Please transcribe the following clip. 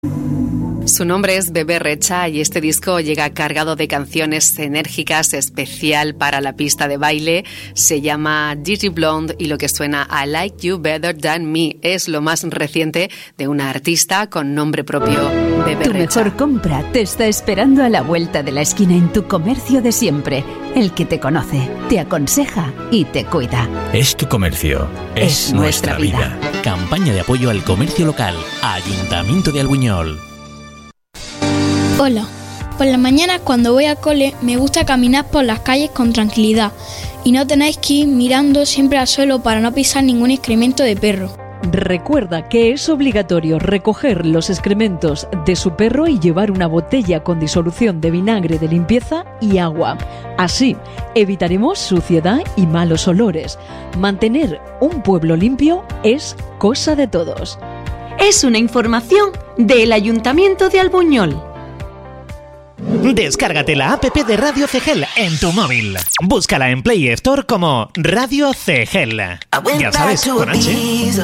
Su nombre es Bebé Recha y este disco llega cargado de canciones enérgicas, especial para la pista de baile. Se llama Gigi Blonde y lo que suena I Like You Better Than Me es lo más reciente de una artista con nombre propio, Bebé Tu Recha. mejor compra te está esperando a la vuelta de la esquina en tu comercio de siempre. El que te conoce, te aconseja y te cuida. Es tu comercio, es nuestra vida. Campaña de apoyo al comercio local. Ayuntamiento de Albuñol. Hola, por la mañana cuando voy al cole me gusta caminar por las calles con tranquilidad y no tenéis que ir mirando siempre al suelo para no pisar ningún excremento de perro. Recuerda que es obligatorio recoger los excrementos de su perro y llevar una botella con disolución de vinagre de limpieza y agua. Así evitaremos suciedad y malos olores. Mantener un pueblo limpio es cosa de todos. Es una información del Ayuntamiento de Albuñol. Descárgate la app de Radio Cegel en tu móvil. Búscala en Play Store como Radio Cegel. Ya sabes, con H.